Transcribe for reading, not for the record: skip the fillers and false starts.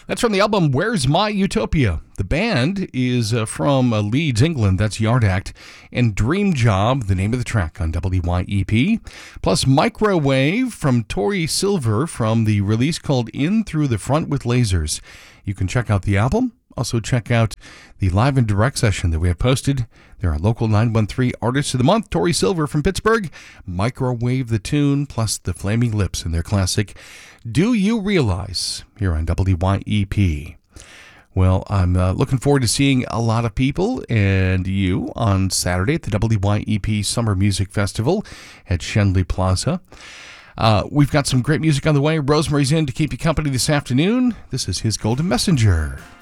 That's from the album Where's My Utopia. The band is from Leeds, England. That's Yard Act. And Dream Job, the name of the track on WYEP. Plus Microwave from Tori Silver from the release called In Through the Front with Lasers. You can check out the album. Also check out the live and direct session that we have posted. There are local 913 artists of the month. Tori Silver from Pittsburgh. Microwave the tune, plus the Flaming Lips and their classic Do You Realize here on WYEP. Well, I'm looking forward to seeing a lot of people and you on Saturday at the WYEP Summer Music Festival at Schenley Plaza. We've got some great music on the way. Rosemary's in to keep you company this afternoon. This is his Golden Messenger.